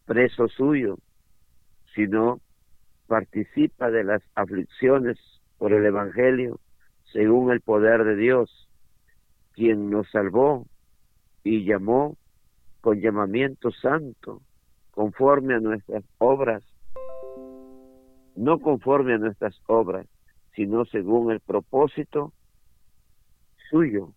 preso suyo, sino participa de las aflicciones por el Evangelio, según el poder de Dios, quien nos salvó y llamó con llamamiento santo, conforme a nuestras obras, no conforme a nuestras obras, sino según el propósito suyo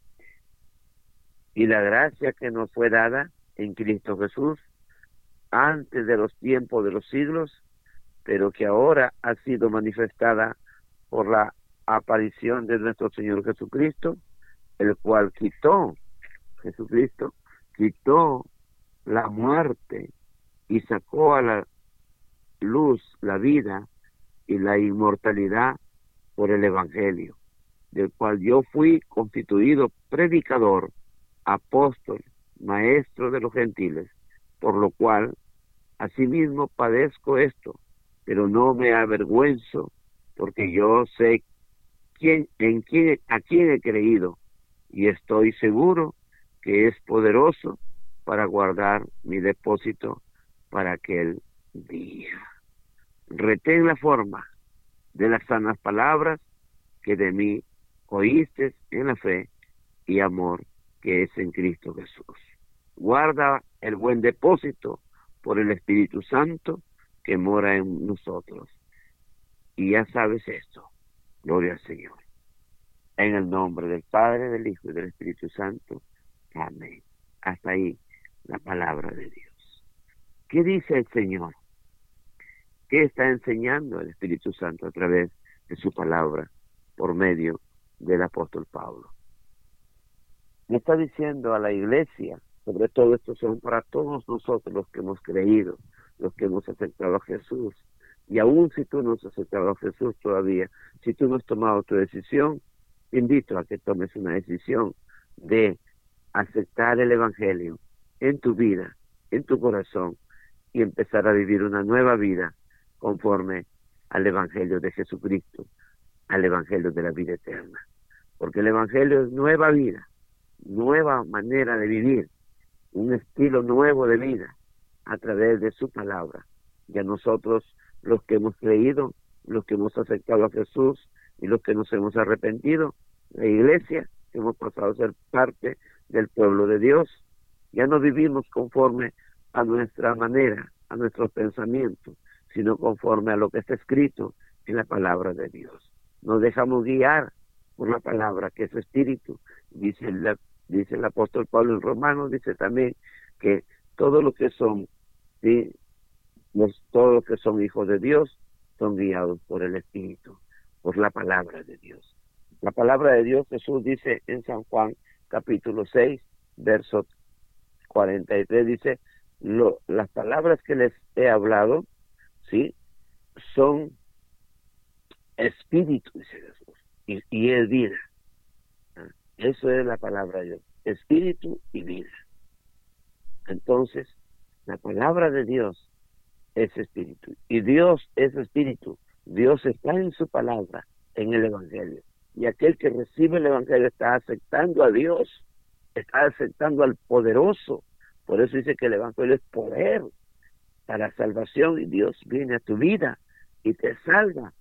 y la gracia que nos fue dada en Cristo Jesús antes de los tiempos de los siglos, pero que ahora ha sido manifestada por la aparición de nuestro Señor Jesucristo, el cual Jesucristo quitó la muerte y sacó a la luz la vida y la inmortalidad por el Evangelio, del cual yo fui constituido predicador, apóstol, maestro de los gentiles, por lo cual asimismo padezco esto, pero no me avergüenzo, porque yo sé a quién he creído, y estoy seguro que es poderoso para guardar mi depósito para aquel día. Retén la forma de las sanas palabras que de mí oíste en la fe y amor que es en Cristo Jesús. Guarda el buen depósito por el Espíritu Santo que mora en nosotros. Y ya sabes esto. Gloria al Señor. En el nombre del Padre, del Hijo y del Espíritu Santo. Amén. Hasta ahí la palabra de Dios. ¿Qué dice el Señor? ¿Qué está enseñando el Espíritu Santo a través de su palabra por medio del apóstol Pablo? Le está diciendo a la iglesia, sobre todo esto son para todos nosotros los que hemos creído, los que hemos aceptado a Jesús. Y aún si tú no has aceptado a Jesús todavía, si tú no has tomado tu decisión, te invito a que tomes una decisión de aceptar el Evangelio en tu vida, en tu corazón, y empezar a vivir una nueva vida conforme al Evangelio de Jesucristo, al Evangelio de la vida eterna. Porque el Evangelio es nueva vida, nueva manera de vivir, un estilo nuevo de vida a través de su palabra. Y a nosotros, los que hemos creído, los que hemos aceptado a Jesús y los que nos hemos arrepentido, la iglesia, que hemos pasado a ser parte del pueblo de Dios, ya no vivimos conforme a nuestra manera, a nuestros pensamientos, sino conforme a lo que está escrito en la palabra de Dios. Nos dejamos guiar por la palabra, que es espíritu. Dice el apóstol Pablo en Romanos, dice también que todos los que son, ¿sí?, todos los que son hijos de Dios son guiados por el Espíritu, por la palabra de Dios. La palabra de Dios, Jesús dice en San Juan capítulo 6, verso 43, dice, las palabras que les he hablado, ¿sí?, son espíritu, dice Jesús, y es vida. Eso es la palabra de Dios, espíritu y vida. Entonces, la palabra de Dios es espíritu, y Dios es espíritu. Dios está en su palabra, en el Evangelio, y aquel que recibe el Evangelio está aceptando a Dios, está aceptando al poderoso. Por eso dice que el Evangelio es poder para salvación, y Dios viene a tu vida y te salva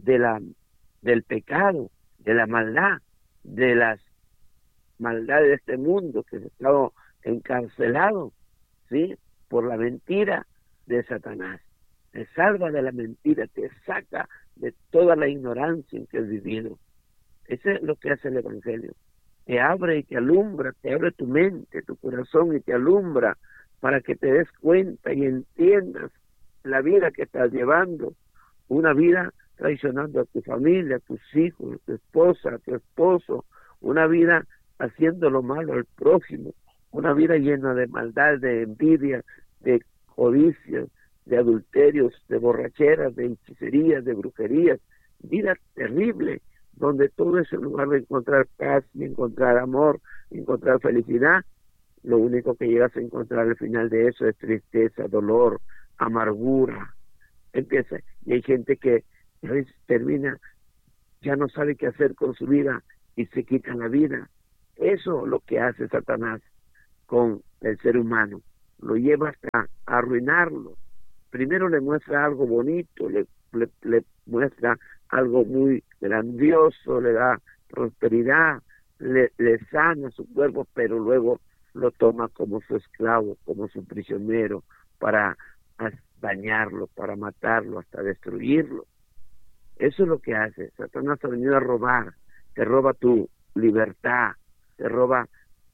del pecado, de la maldad, de las maldades de este mundo que ha estado encarcelado, ¿sí?, por la mentira de Satanás. Te salva de la mentira, te saca de toda la ignorancia en que has vivido. Eso es lo que hace el Evangelio. Te abre y te alumbra, te abre tu mente, tu corazón, y te alumbra para que te des cuenta y entiendas la vida que estás llevando, una vida traicionando a tu familia, a tus hijos, a tu esposa, a tu esposo, una vida haciendo lo malo al prójimo, una vida llena de maldad, de envidia, de codicia, de adulterios, de borracheras, de hechicerías, de brujerías, vida terrible, donde todo eso, en lugar de encontrar paz, y encontrar amor, y encontrar felicidad, lo único que llegas a encontrar al final de eso es tristeza, dolor, amargura. Empieza, y hay gente que a veces termina, ya no sabe qué hacer con su vida y se quita la vida. Eso es lo que hace Satanás con el ser humano. lo lleva hasta arruinarlo. Primero le muestra algo bonito, le muestra algo muy grandioso, le da prosperidad, le sana su cuerpo, pero luego lo toma como su esclavo, como su prisionero, para dañarlo, para matarlo, hasta destruirlo. Eso es lo que hace. Satanás ha venido a robar, te roba tu libertad, te roba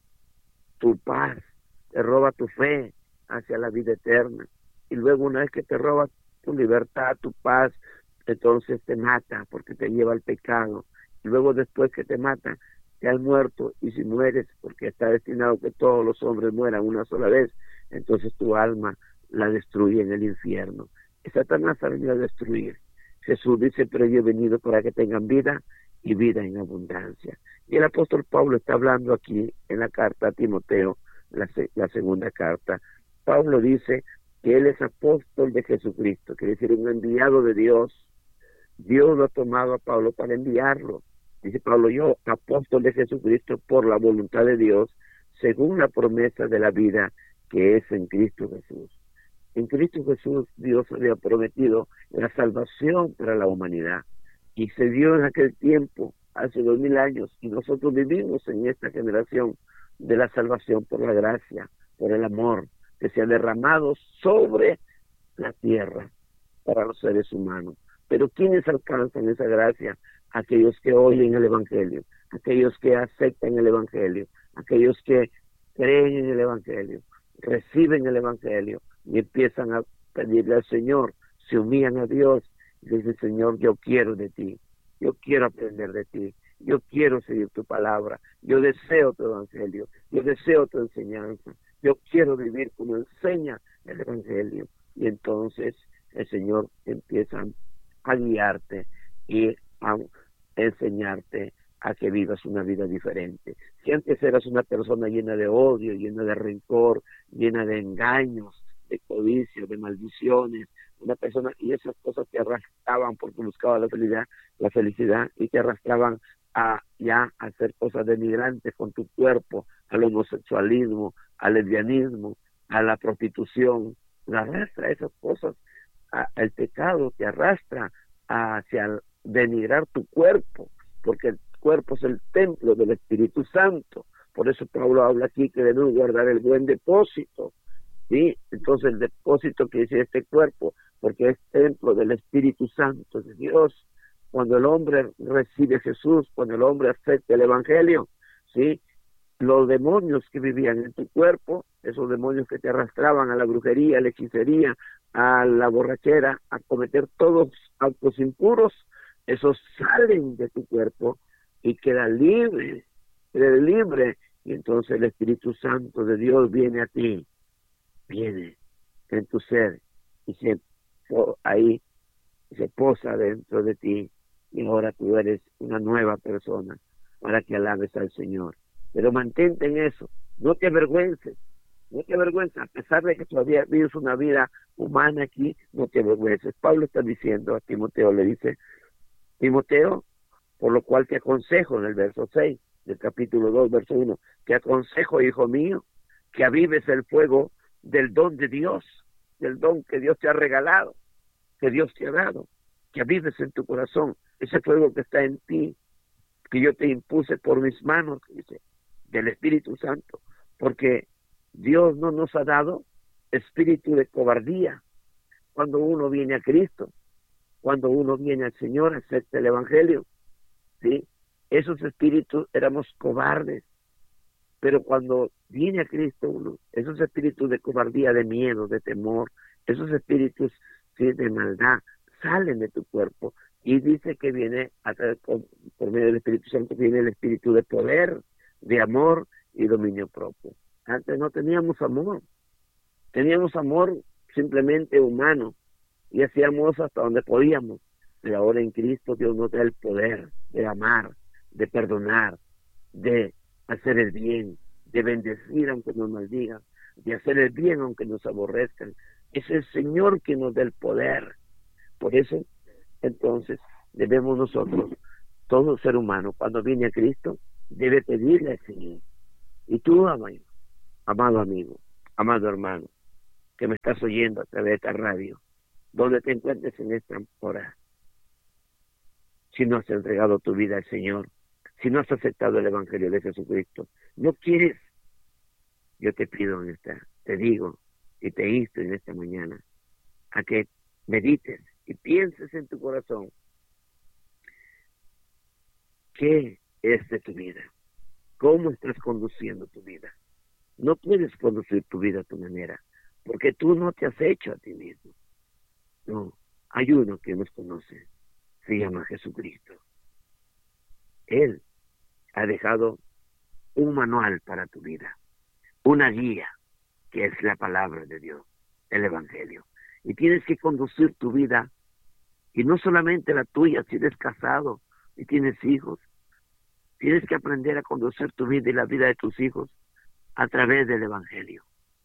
tu paz, te roba tu fe hacia la vida eterna. Y luego una vez que te roba tu libertad, tu paz, entonces te mata porque te lleva al pecado. Y luego después que te mata, te has muerto, y si mueres, porque está destinado que todos los hombres mueran una sola vez, entonces tu alma la destruye en el infierno. Y Satanás ha venido a destruir. Jesús dice, pero yo he venido para que tengan vida y vida en abundancia. Y el apóstol Pablo está hablando aquí en la carta a Timoteo, la segunda carta. Pablo dice que él es apóstol de Jesucristo, quiere decir un enviado de Dios. Dios lo ha tomado a Pablo para enviarlo. Dice Pablo, yo, apóstol de Jesucristo por la voluntad de Dios, según la promesa de la vida que es en Cristo Jesús. En Cristo Jesús Dios había prometido la salvación para la humanidad, y se dio en aquel tiempo, hace 2000 años, y nosotros vivimos en esta generación de la salvación por la gracia, por el amor que se ha derramado sobre la tierra para los seres humanos. Pero ¿quiénes alcanzan esa gracia? Aquellos que oyen el Evangelio, aquellos que aceptan el Evangelio, aquellos que creen en el Evangelio, reciben el Evangelio y empiezan a pedirle al Señor, se humillan a Dios y dicen, Señor, yo quiero de ti, yo quiero aprender de ti, yo quiero seguir tu palabra, yo deseo tu Evangelio, yo deseo tu enseñanza, yo quiero vivir como enseña el Evangelio. Y entonces el Señor empieza a guiarte y a enseñarte a que vivas una vida diferente. Si antes eras una persona llena de odio, llena de rencor, llena de engaños, de codicia, de maldiciones, una persona, y esas cosas te arrastraban porque buscaba la felicidad, y te arrastraban a ya hacer cosas denigrantes con tu cuerpo, al homosexualismo, al lesbianismo, a la prostitución, la arrastra esas cosas, el pecado te arrastra hacia denigrar tu cuerpo, porque el cuerpo es el templo del Espíritu Santo. Por eso Pablo habla aquí que debemos guardar el buen depósito, ¿sí? Entonces el depósito que dice este cuerpo, porque es templo del Espíritu Santo de Dios. Cuando el hombre recibe a Jesús, cuando el hombre acepta el Evangelio, ¿sí?, los demonios que vivían en tu cuerpo, esos demonios que te arrastraban a la brujería, a la hechicería, a la borrachera, a cometer todos actos impuros, esos salen de tu cuerpo y queda libre, y entonces el Espíritu Santo de Dios viene a ti, viene en tu ser, y ahí se posa dentro de ti, y ahora tú eres una nueva persona para que alabes al Señor. Pero mantente en eso, no te avergüences, a pesar de que todavía vives una vida humana aquí, no te avergüences. Pablo está diciendo a Timoteo, le dice, Timoteo, por lo cual te aconsejo, en el verso 6 del capítulo 2, verso 1, te aconsejo, hijo mío, que avives el fuego del don de Dios, del don que Dios te ha regalado, que Dios te ha dado, que avives en tu corazón ese fuego que está en ti, que yo te impuse por mis manos, dice, del Espíritu Santo, porque Dios no nos ha dado espíritu de cobardía. Cuando uno viene a Cristo, cuando uno viene al Señor, acepta el Evangelio, ¿sí? Esos espíritus éramos cobardes, pero cuando viene a Cristo uno, esos espíritus de cobardía, de miedo, de temor, esos espíritus, ¿sí?, de maldad, salen de tu cuerpo, y dice que viene por medio del Espíritu Santo, viene el espíritu de poder, de amor y dominio propio. Antes no teníamos amor simplemente humano, y hacíamos hasta donde podíamos, pero ahora en Cristo Dios nos da el poder de amar, de perdonar, de hacer el bien, de bendecir aunque nos maldigan, de hacer el bien aunque nos aborrezcan. Es el Señor que nos da el poder. Por eso, entonces, debemos nosotros, todo ser humano, cuando viene a Cristo, debe pedirle al Señor. Y tú, amado amigo, amado hermano, que me estás oyendo a través de esta radio, donde te encuentres en esta hora, si no has entregado tu vida al Señor, si no has aceptado el Evangelio de Jesucristo, no quieres, yo te pido te digo y te insto en esta mañana a que medites y pienses en tu corazón qué es de tu vida, cómo estás conduciendo tu vida. No puedes conducir tu vida a tu manera, porque tú no te has hecho a ti mismo. No, hay uno que nos conoce, se llama Jesucristo. Él ha dejado un manual para tu vida, una guía, que es la palabra de Dios, el Evangelio. Y tienes que conducir tu vida, y no solamente la tuya, si eres casado y tienes hijos, tienes que aprender a conducir tu vida y la vida de tus hijos a través del Evangelio.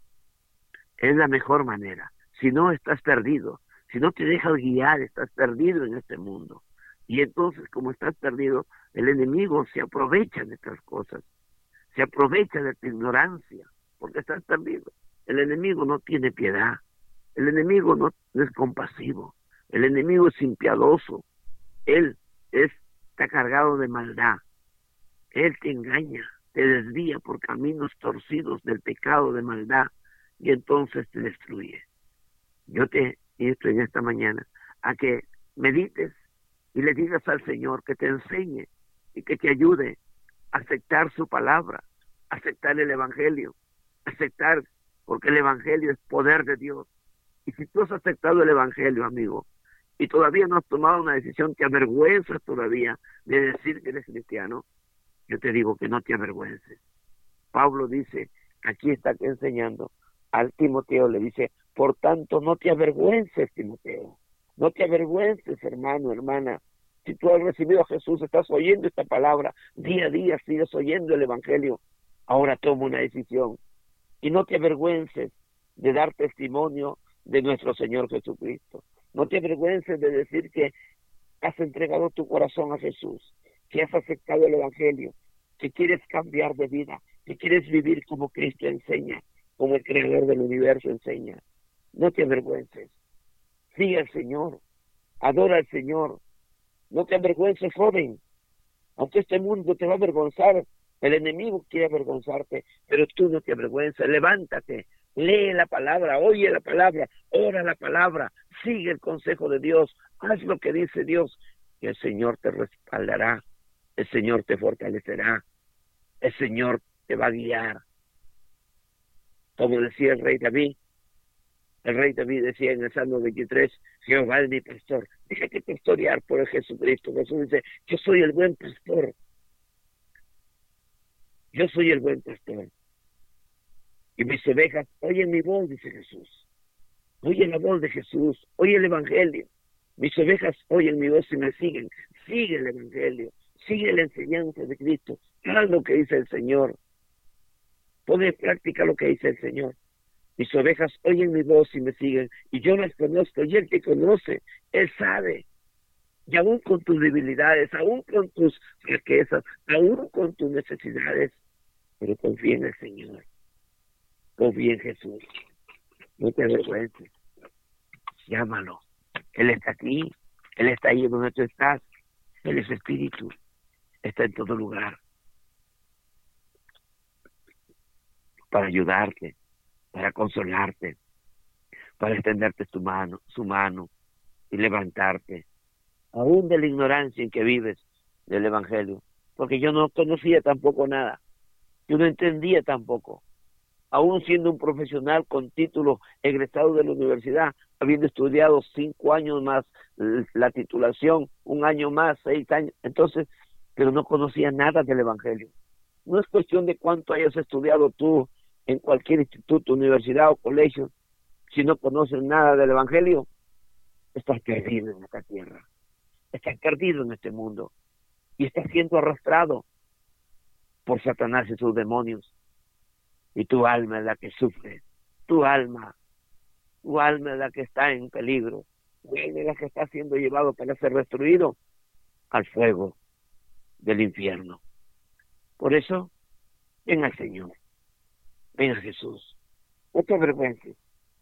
Es la mejor manera. Si no, estás perdido. Si no te dejas guiar, estás perdido en este mundo. Y entonces, como estás perdido, el enemigo se aprovecha de estas cosas. Se aprovecha de tu ignorancia, porque estás perdido. El enemigo no tiene piedad. El enemigo no es compasivo. El enemigo es impiadoso. Él está cargado de maldad. Él te engaña, te desvía por caminos torcidos del pecado de maldad y entonces te destruye. Yo te insto en esta mañana a que medites y le digas al Señor que te enseñe y que te ayude a aceptar su palabra, aceptar el Evangelio, aceptar, porque el Evangelio es poder de Dios. Y si tú has aceptado el Evangelio, amigo, y todavía no has tomado una decisión, te avergüenzas todavía de decir que eres cristiano, yo te digo que no te avergüences. Pablo dice, aquí está enseñando al Timoteo, le dice, por tanto no te avergüences, Timoteo, no te avergüences, hermano, hermana. Si tú has recibido a Jesús, estás oyendo esta palabra, día a día sigues oyendo el Evangelio, ahora toma una decisión y no te avergüences de dar testimonio de nuestro Señor Jesucristo. No te avergüences de decir que has entregado tu corazón a Jesús, que has aceptado el Evangelio, que quieres cambiar de vida, que quieres vivir como Cristo enseña, como el Creador del universo enseña. No te avergüences. Sigue al Señor, adora al Señor. No te avergüences, joven. Aunque este mundo te va a avergonzar, el enemigo quiere avergonzarte, pero tú no te avergüences. Levántate, lee la palabra, oye la palabra, ora la palabra, sigue el consejo de Dios, haz lo que dice Dios, y el Señor te respaldará, el Señor te fortalecerá, el Señor te va a guiar. Como decía el rey David decía en el Salmo 23, Jehová es mi pastor. Déjate pastorear por el Jesucristo. Jesús dice, yo soy el buen pastor. Yo soy el buen pastor. Y mis ovejas oyen mi voz, dice Jesús. Oye la voz de Jesús, oye el Evangelio. Mis ovejas oyen mi voz y me siguen. Sigue el Evangelio, sigue la enseñanza de Cristo. Haz lo que dice el Señor. Pon en práctica lo que dice el Señor. Mis ovejas oyen mi voz y me siguen, y yo las conozco, y Él te conoce, Él sabe. Y aún con tus debilidades, aún con tus riquezas, aún con tus necesidades, pero confía en el Señor, confía en Jesús, no te avergüences, llámalo. Él está aquí, Él está ahí donde tú estás, Él es Espíritu, está en todo lugar, para ayudarte, para consolarte, para extenderte su mano y levantarte, aún de la ignorancia en que vives del Evangelio, porque yo no conocía tampoco nada, yo no entendía tampoco, aún siendo un profesional con título egresado de la universidad, habiendo estudiado 5 años más la titulación, 1 año más, 6 años, entonces, pero no conocía nada del Evangelio. No es cuestión de cuánto hayas estudiado tú en cualquier instituto, universidad o colegio, si no conoces nada del Evangelio, estás perdido en esta tierra, estás perdido en este mundo, y estás siendo arrastrado por Satanás y sus demonios, y tu alma es la que sufre, tu alma es la que está en peligro, tu alma es la que está siendo llevado para ser destruido al fuego del infierno. Por eso, ven al Señor, ven a Jesús, no te avergüences,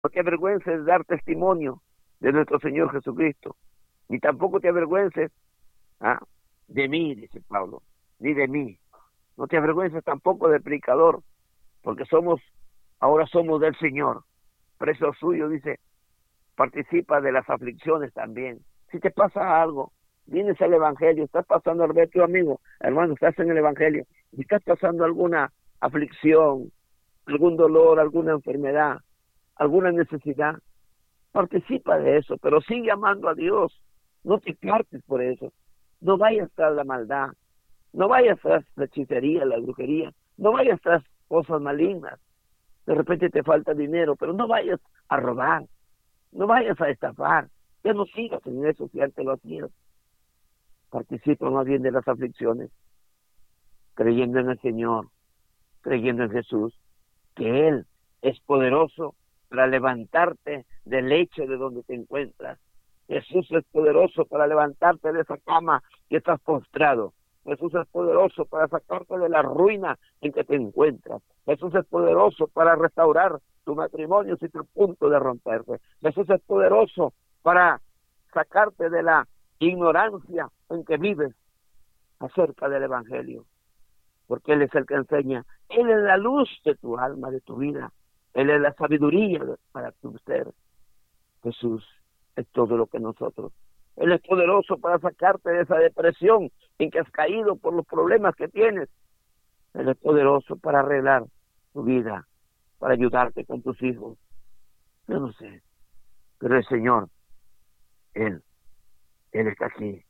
No te avergüences de dar testimonio de nuestro Señor Jesucristo, ni tampoco te avergüences ah, de mí, dice Pablo, ni de mí. No te avergüences tampoco del predicador, porque ahora somos del Señor. Preso suyo, dice, participa de las aflicciones también. Si te pasa algo, vienes al Evangelio, estás pasando, al ver tu amigo, hermano, estás en el Evangelio, y estás pasando alguna aflicción, algún dolor, alguna enfermedad, alguna necesidad, participa de eso, pero sigue amando a Dios. No te cartes por eso. No vayas tras la maldad. No vayas tras la hechicería, la brujería. No vayas tras cosas malignas. De repente te falta dinero, pero no vayas a robar. No vayas a estafar. Ya no sigas en eso si antes lo hacías. Participa más bien de las aflicciones, creyendo en el Señor, creyendo en Jesús, que Él es poderoso para levantarte del lecho de donde te encuentras. Jesús es poderoso para levantarte de esa cama que estás postrado. Jesús es poderoso para sacarte de la ruina en que te encuentras. Jesús es poderoso para restaurar tu matrimonio si está a punto de romperse. Jesús es poderoso para sacarte de la ignorancia en que vives acerca del Evangelio, porque Él es el que enseña. Él es la luz de tu alma, de tu vida. Él es la sabiduría para tu ser. Jesús es todo lo que nosotros. Él es poderoso para sacarte de esa depresión en que has caído por los problemas que tienes. Él es poderoso para arreglar tu vida, para ayudarte con tus hijos. Yo no sé, pero el Señor, Él está aquí.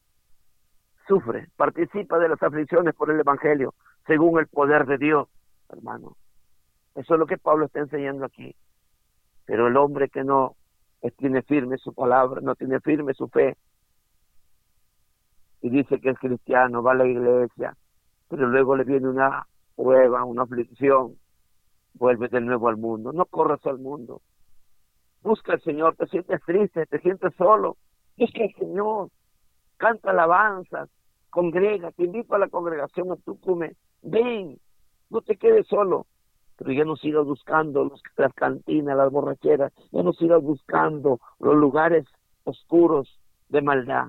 Sufre, participa de las aflicciones por el Evangelio, según el poder de Dios, hermano. Eso es lo que Pablo está enseñando aquí. Pero el hombre que no tiene firme su palabra, no tiene firme su fe, y dice que es cristiano, va a la iglesia, pero luego le viene una prueba, una aflicción, vuelve de nuevo al mundo. No corras al mundo. Busca al Señor. Te sientes triste, te sientes solo. Busca al Señor. Canta alabanzas. Congrega. Te invito a la congregación a Tucumán. Ven. No te quedes solo. Pero ya no sigas buscando las cantinas, las borracheras. Ya no sigas buscando los lugares oscuros de maldad.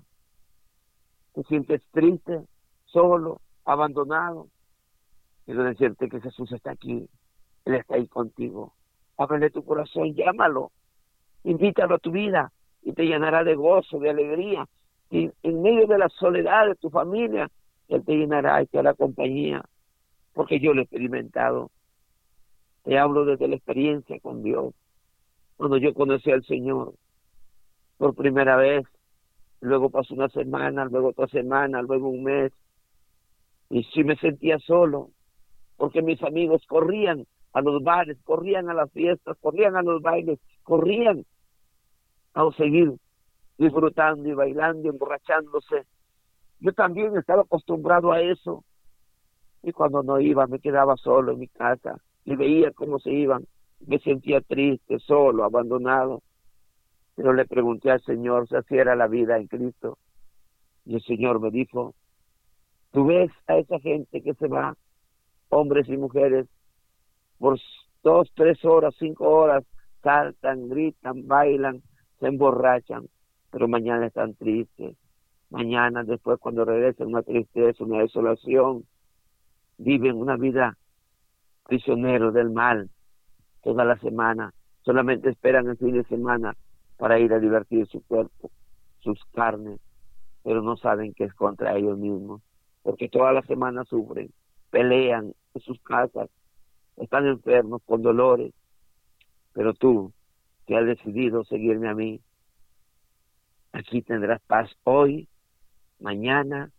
Te sientes triste, solo, abandonado. Quiero decirte que Jesús está aquí. Él está ahí contigo. Ábrele tu corazón, llámalo, invítalo a tu vida y te llenará de gozo, de alegría. Y en medio de la soledad de tu familia, Él te llenará y te hará compañía, porque yo lo he experimentado. Te hablo desde la experiencia con Dios. Cuando yo conocí al Señor por primera vez, luego pasó una semana, luego otra semana, luego un mes, y sí me sentía solo, porque mis amigos corrían a los bares, corrían a las fiestas, corrían a los bailes, corrían a seguir disfrutando y bailando y emborrachándose. Yo también estaba acostumbrado a eso, y cuando no iba me quedaba solo en mi casa y veía cómo se iban. Me sentía triste, solo, abandonado, pero le pregunté al Señor si así era la vida en Cristo, y el Señor me dijo: tú ves a esa gente que se va, hombres y mujeres, por 2, 3 horas, 5 horas, saltan, gritan, bailan, se emborrachan, pero mañana están tristes. Mañana, después, cuando regresan, una tristeza, una desolación, viven una vida prisioneros del mal toda la semana. Solamente esperan el fin de semana para ir a divertir su cuerpo, sus carnes, pero no saben que es contra ellos mismos, porque toda la semana sufren, pelean en sus casas, están enfermos con dolores. Pero tú, que has decidido seguirme a mí, aquí tendrás paz hoy, mañana,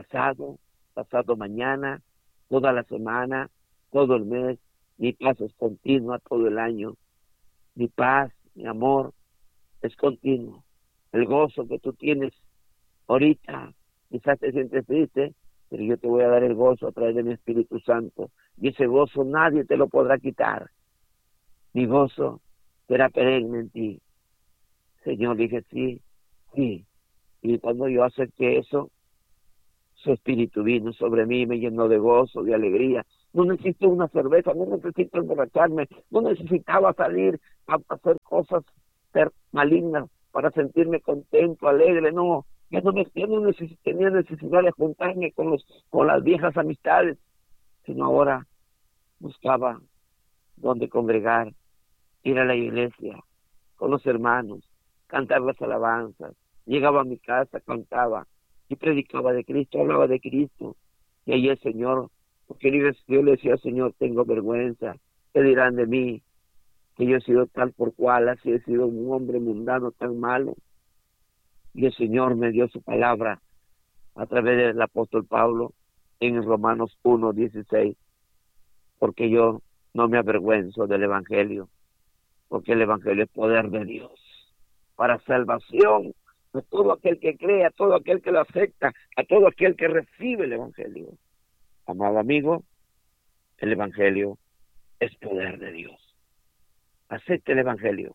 pasado mañana, toda la semana, todo el mes. Mi paz es continua todo el año. Mi paz, mi amor, es continuo. El gozo que tú tienes ahorita, quizás te sientes triste, pero yo te voy a dar el gozo a través de mi Espíritu Santo. Y ese gozo nadie te lo podrá quitar. Mi gozo será perenne en ti. Señor, dije sí, sí. Y cuando yo acepté eso, su Espíritu vino sobre mí, me llenó de gozo, de alegría. no necesito una cerveza, no necesito emborracharme, no necesitaba salir a hacer cosas ser malignas para sentirme contento, alegre, no, ya no tenía necesidad de juntarme con las viejas amistades, sino ahora buscaba donde congregar, ir a la iglesia, con los hermanos, cantar las alabanzas. Llegaba a mi casa, cantaba y predicaba de Cristo, hablaba de Cristo. Y ahí el Señor, porque yo le decía, Señor, tengo vergüenza, ¿qué dirán de mí? Que yo he sido tal por cual, así he sido un hombre mundano tan malo. Y el Señor me dio su palabra a través del apóstol Pablo en Romanos 1:16, porque yo no me avergüenzo del Evangelio, porque el Evangelio es poder de Dios para salvación de todo aquel que cree, a todo aquel que lo acepta, a todo aquel que recibe el Evangelio. Amado amigo, el Evangelio es poder de Dios. Acepte el Evangelio,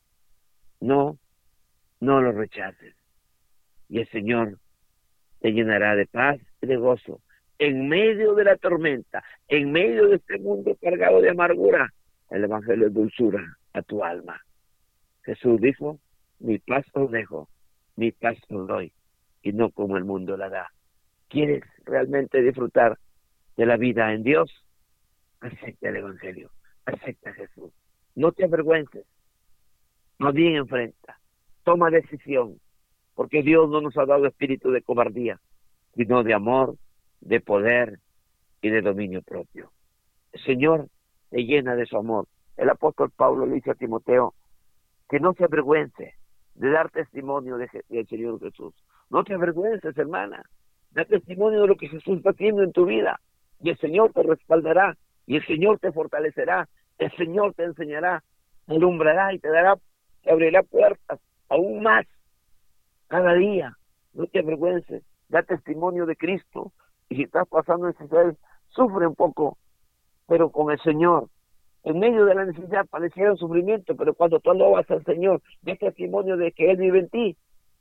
no lo rechaces, y el Señor te llenará de paz y de gozo en medio de la tormenta, en medio de este mundo cargado de amargura. El Evangelio es dulzura a tu alma. Jesús dijo, mi paz os dejo, mi paz os doy, y no como el mundo la da. ¿Quieres realmente disfrutar de la vida en Dios? Acepta el Evangelio, acepta a Jesús. No te avergüences, más bien enfrenta, toma decisión, porque Dios no nos ha dado espíritu de cobardía, sino de amor, de poder y de dominio propio. El Señor te llena de su amor. El apóstol Pablo le dice a Timoteo que no se avergüence de dar testimonio del Señor Jesús. No te avergüences, hermana. Da testimonio de lo que Jesús está haciendo en tu vida. Y el Señor te respaldará. Y el Señor te fortalecerá. El Señor te enseñará, te alumbrará y te abrirá puertas aún más cada día. No te avergüences. Da testimonio de Cristo. Y si estás pasando necesidades, sufre un poco, pero con el Señor. En medio de la necesidad padeciera el sufrimiento, pero cuando tú alabas al Señor, da testimonio de que Él vive en ti,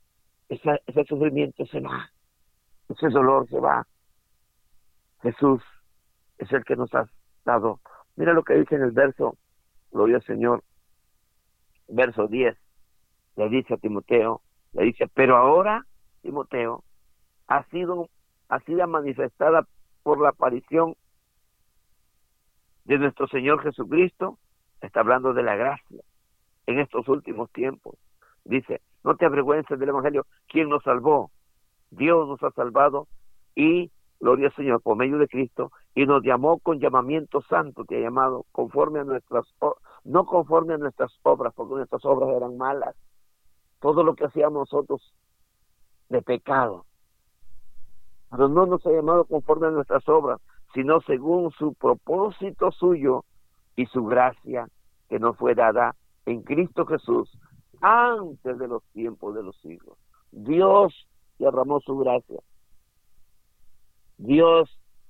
ese sufrimiento se va, ese dolor se va. Jesús es el que nos ha dado. Mira lo que dice en el verso, gloria al Señor, verso 10, le dice a Timoteo, le dice, pero ahora, Timoteo, ha sido manifestada por la aparición de nuestro Señor Jesucristo. Está hablando de la gracia en estos últimos tiempos. Dice, no te avergüences del Evangelio. ¿Quién nos salvó? Dios nos ha salvado y, gloria al Señor, por medio de Cristo, y nos llamó con llamamiento santo, te ha llamado conforme a no conforme a nuestras obras, porque nuestras obras eran malas. Todo lo que hacíamos nosotros de pecado. Pero no nos ha llamado conforme a nuestras obras, sino según su propósito suyo y su gracia que nos fue dada en Cristo Jesús antes de los tiempos de los siglos. Dios derramó su gracia. Dios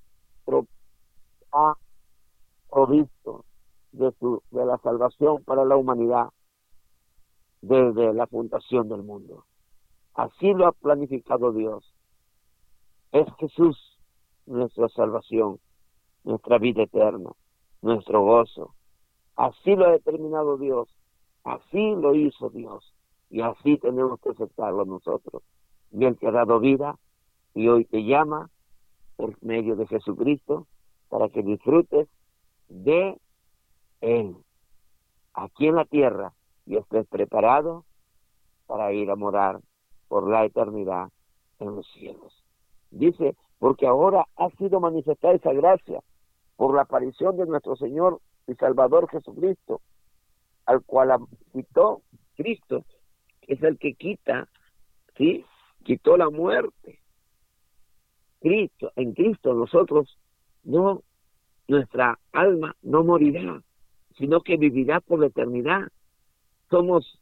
ha provisto de la salvación para la humanidad desde la fundación del mundo. Así lo ha planificado Dios. Es Jesús nuestra salvación, nuestra vida eterna, nuestro gozo. Así lo ha determinado Dios, así lo hizo Dios, y así tenemos que aceptarlo nosotros. Y Él te ha dado vida, y hoy te llama por medio de Jesucristo, para que disfrutes de Él, aquí en la tierra, y estés preparado para ir a morar por la eternidad en los cielos. Dice, porque ahora ha sido manifestada esa gracia por la aparición de nuestro Señor y Salvador Jesucristo, al cual quitó Cristo, que es el que quita, ¿sí? Quitó la muerte. Cristo, en Cristo nosotros no, nuestra alma no morirá, sino que vivirá por la eternidad. Somos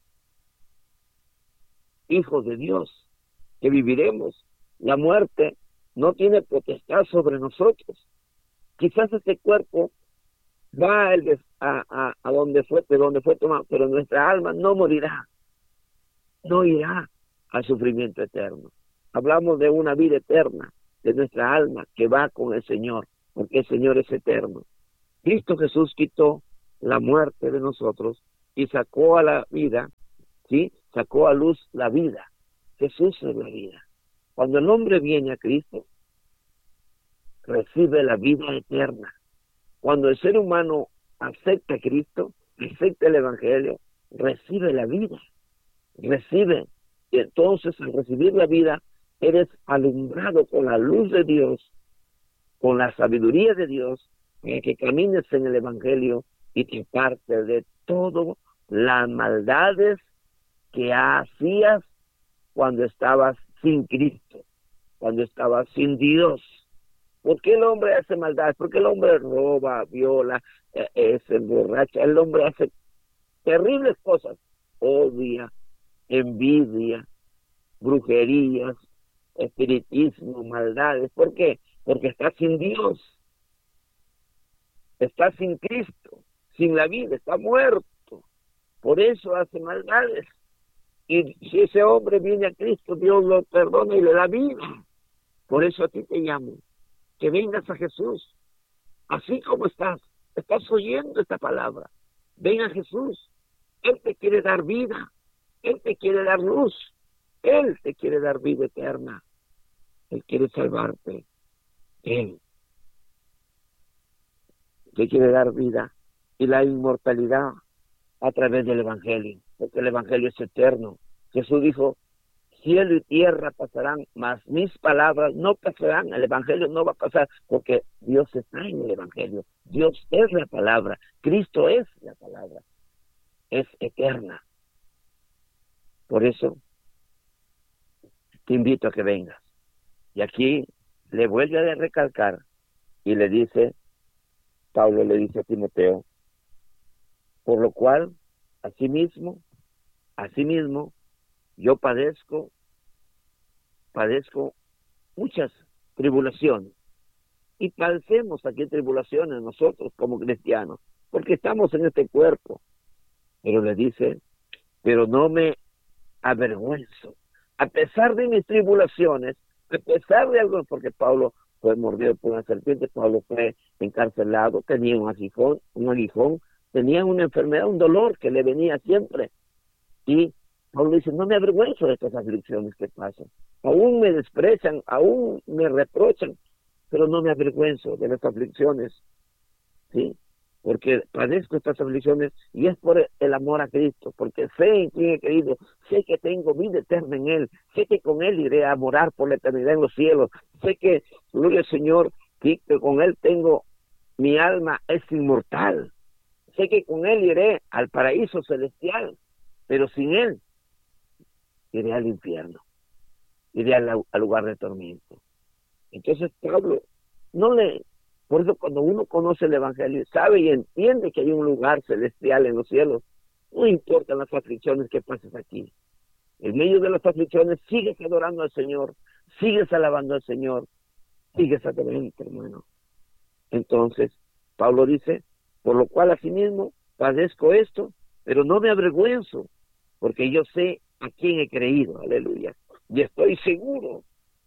hijos de Dios, que viviremos. La muerte no tiene potestad sobre nosotros. Quizás este cuerpo va a donde fue tomado, pero nuestra alma no morirá, no irá al sufrimiento eterno. Hablamos de una vida eterna, de nuestra alma que va con el Señor, porque el Señor es eterno. Cristo Jesús quitó la muerte de nosotros y sacó a la vida, ¿sí? Sacó a luz la vida. Jesús es la vida. Cuando el hombre viene a Cristo, recibe la vida eterna. Cuando el ser humano acepta a Cristo, acepta el Evangelio, recibe la vida, recibe. Y entonces, al recibir la vida, eres alumbrado con la luz de Dios, con la sabiduría de Dios, para que camines en el Evangelio y te apartes de todas las maldades que hacías cuando estabas sin Cristo, cuando estabas sin Dios. ¿Por qué el hombre hace maldad? Porque el hombre roba, viola, se emborracha, el hombre hace terribles cosas, odia, envidia, brujerías, espiritismo, maldades. ¿Por qué? Porque está sin Dios, está sin Cristo, sin la vida, está muerto. Por eso hace maldades. Y si ese hombre viene a Cristo, Dios lo perdona y le da vida. Por eso a ti te llamo, que vengas a Jesús, así como estás oyendo esta palabra. Ven a Jesús, Él te quiere dar vida, Él te quiere dar luz, Él te quiere dar vida eterna, Él quiere salvarte, Él te quiere dar vida y la inmortalidad a través del Evangelio, porque el Evangelio es eterno. Jesús dijo, cielo y tierra pasarán, mas mis palabras no pasarán. El Evangelio no va a pasar porque Dios está en el Evangelio. Dios es la palabra. Cristo es la palabra. Es eterna. Por eso te invito a que vengas. Y aquí le vuelve a recalcar y le dice, Pablo le dice a Timoteo, por lo cual, asimismo, yo padezco muchas tribulaciones. Y padecemos aquí tribulaciones nosotros como cristianos, porque estamos en este cuerpo. Pero le dice, pero no me avergüenzo. A pesar de mis tribulaciones, a pesar de algo, porque Pablo fue mordido por una serpiente, Pablo fue encarcelado, tenía un aguijón, tenía una enfermedad, un dolor que le venía siempre. Y Pablo dice, no me avergüenzo de estas aflicciones que pasan. Aún me desprecian, aún me reprochan, pero no me avergüenzo de las aflicciones, ¿sí? Porque padezco estas aflicciones y es por el amor a Cristo, porque sé en quién he creído, sé que tengo vida eterna en Él, sé que con Él iré a morar por la eternidad en los cielos, sé que, gloria al Señor, que con Él tengo, mi alma es inmortal, sé que con Él iré al paraíso celestial, pero sin Él iré al infierno, iré al lugar de tormento. Entonces Pablo por eso cuando uno conoce el Evangelio, sabe y entiende que hay un lugar celestial en los cielos, no importan las aflicciones que pases aquí. En medio de las aflicciones sigues adorando al Señor, sigues alabando al Señor, sigues adelante, hermano. Entonces, Pablo dice, por lo cual asimismo padezco esto, pero no me avergüenzo, porque yo sé a quién he creído, aleluya. Y estoy seguro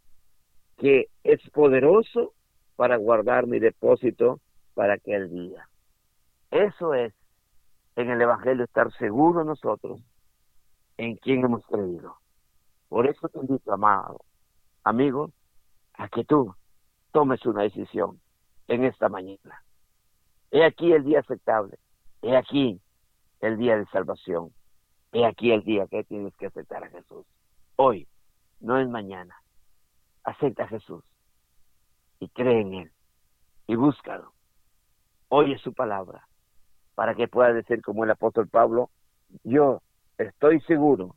que es poderoso para guardar mi depósito para aquel día. Eso es en el Evangelio estar seguro nosotros en quién hemos creído. Por eso te invito, amado amigo, a que tú tomes una decisión en esta mañana. He aquí el día aceptable, he aquí el día de salvación, he aquí el día que tienes que aceptar a Jesús. Hoy, no es mañana. Acepta a Jesús y cree en Él y búscalo. Oye su palabra para que puedas decir como el apóstol Pablo, yo estoy seguro,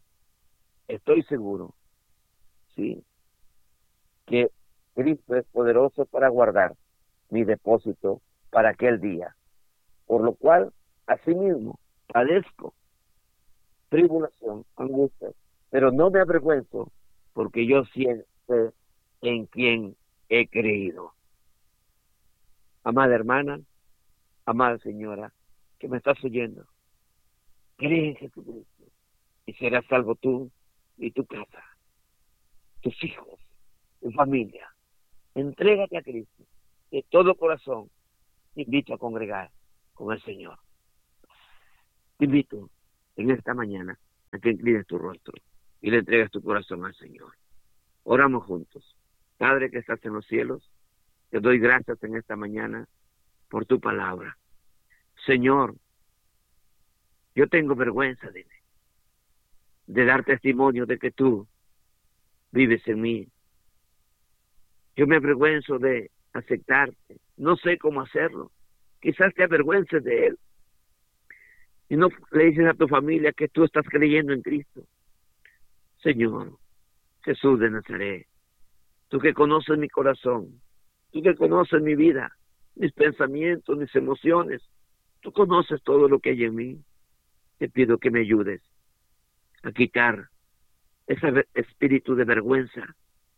sí, que Cristo es poderoso para guardar mi depósito para aquel día. Por lo cual, asimismo, padezco tribulación, angustia, pero no me avergüenzo porque yo sé en quien he creído. Amada hermana, amada señora, que me estás oyendo, cree en Jesucristo y serás salvo tú y tu casa, tus hijos, tu familia. Entrégate a Cristo de todo corazón te invito a congregar con el Señor. Te invito en esta mañana a que inclines tu rostro y le entregues tu corazón al Señor. Oramos juntos. Padre que estás en los cielos, te doy gracias en esta mañana por tu palabra. Señor, yo tengo vergüenza de dar testimonio de que tú vives en mí. Yo me avergüenzo de aceptarte. No sé cómo hacerlo. Quizás te avergüences de Él. Y no le dices a tu familia que tú estás creyendo en Cristo. Señor, Jesús de Nazaret, tú que conoces mi corazón, tú que conoces mi vida, mis pensamientos, mis emociones, tú conoces todo lo que hay en mí. Te pido que me ayudes a quitar ese espíritu de vergüenza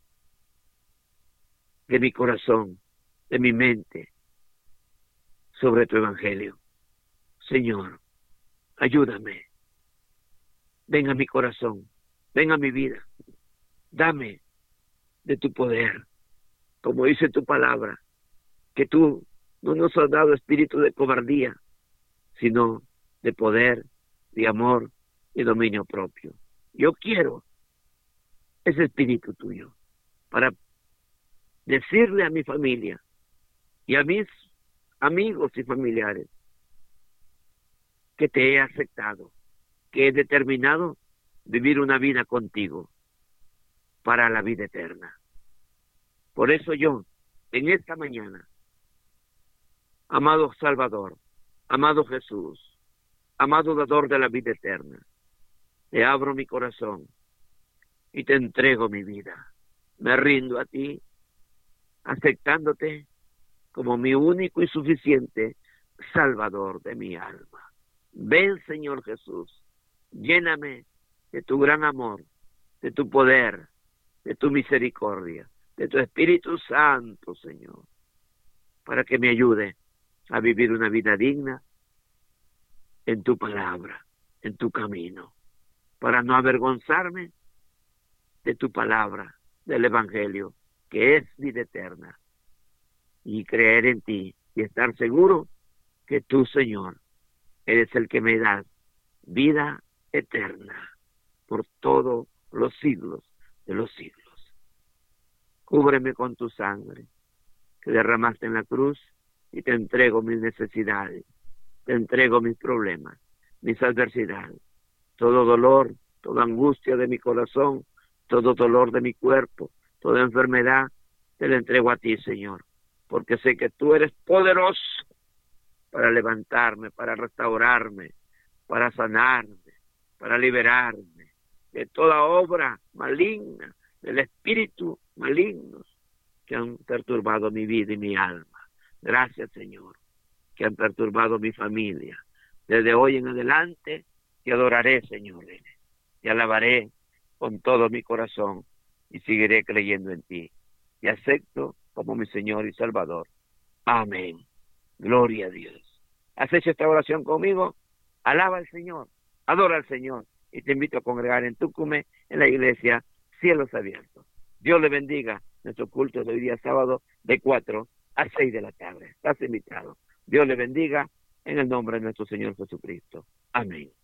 de mi corazón, de mi mente, sobre tu evangelio. Señor, ayúdame. Ven a mi corazón, ven a mi vida. Dame de tu poder, como dice tu palabra, que tú no nos has dado espíritu de cobardía, sino de poder, de amor y dominio propio. Yo quiero ese espíritu tuyo para decirle a mi familia y a mis amigos y familiares que te he aceptado, que he determinado vivir una vida contigo para la vida eterna. Por eso yo, en esta mañana, amado Salvador, amado Jesús, amado dador de la vida eterna, te abro mi corazón y te entrego mi vida. Me rindo a ti, aceptándote como mi único y suficiente Salvador de mi alma. Ven, Señor Jesús, lléname de tu gran amor, de tu poder, de tu misericordia, de tu Espíritu Santo, Señor, para que me ayude a vivir una vida digna en tu palabra, en tu camino, para no avergonzarme de tu palabra, del Evangelio, que es vida eterna, y creer en ti y estar seguro que tú, Señor, eres el que me das vida eterna por todos los siglos de los siglos. Cúbreme con tu sangre que derramaste en la cruz y te entrego mis necesidades, te entrego mis problemas, mis adversidades, todo dolor, toda angustia de mi corazón, todo dolor de mi cuerpo, toda enfermedad, te la entrego a ti, Señor, porque sé que tú eres poderoso para levantarme, para restaurarme, para sanarme, para liberarme de toda obra maligna, del espíritu malignos que han perturbado mi vida y mi alma. Gracias, Señor, que han perturbado mi familia. Desde hoy en adelante te adoraré, Señor, te alabaré con todo mi corazón y seguiré creyendo en ti. Te acepto como mi Señor y Salvador. Amén. Gloria a Dios. ¿Has hecho esta oración conmigo? Alaba al Señor, adora al Señor y te invito a congregar en Tucumán, en la iglesia Cielos Abiertos. Dios le bendiga nuestro culto de hoy día sábado de 4 a 6 de la tarde. Estás invitado. Dios le bendiga en el nombre de nuestro Señor Jesucristo. Amén.